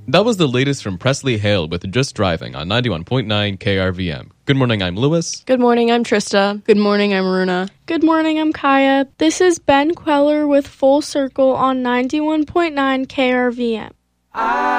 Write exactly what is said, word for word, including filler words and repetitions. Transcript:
That was the latest from Presley Hale with Just Driving on ninety-one point nine K R V M. Good morning, I'm Lewis. Good morning, I'm Trista. Good morning, I'm Runa. Good morning, I'm Kaya. This is Ben Queller with Full Circle on ninety-one point nine K R V M.